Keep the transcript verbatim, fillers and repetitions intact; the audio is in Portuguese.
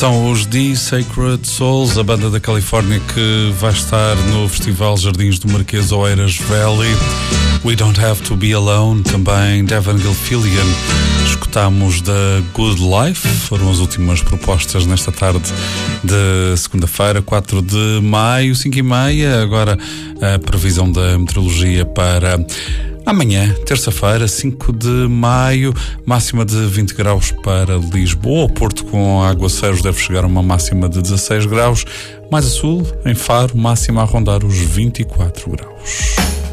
São os The Sacred Souls, a banda da Califórnia que vai estar no Festival Jardins do Marquês Oeiras Valley. We Don't Have to Be Alone, também Devon Gilfillian. Escutámos da Good Life, foram as últimas propostas nesta tarde de segunda-feira, quatro de maio, cinco e meia. Agora a previsão da meteorologia para amanhã, terça-feira, cinco de maio, máxima de vinte graus para Lisboa. O Porto com aguaceiros deve chegar a uma máxima de dezasseis graus. Mais a sul, em Faro, máxima a rondar os vinte e quatro graus.